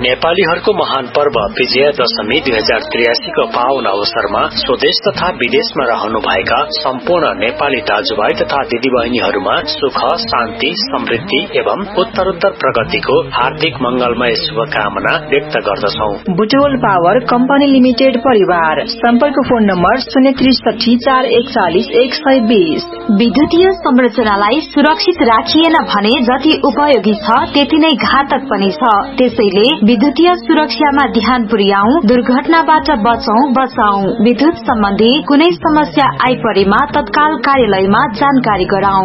नेपालीहरूको महान पर्व विजया दशमी 2083 को पावन अवसरमा स्वदेश तथा विदेशमा रहनुभएका सम्पूर्ण नेपाली दाजुभाइ तथा दिदीबहिनीहरूमा सुख, शान्ति, समृद्धि एवं उत्तरोत्तर प्रगतिको हार्दिक मंगलमय शुभकामना व्यक्त गर्दछौ। बुटवल पावर कम्पनी लिमिटेड परिवार। सम्पर्क फोन नम्बर 063 441 120। विद्युतीय संरचनालाई सुरक्षित राखिएन भने जति उपयोगी छ त्यति नै घातक पनि छ। त्यसैले विद्युतीय सुरक्षामा ध्यान पुर्याऊ, दुर्घटनाबाट बचाऊ। विद्युत सम्बन्धी कुनै समस्या आइपरेमा तत्काल कार्यालयमा जानकारी गराऊ।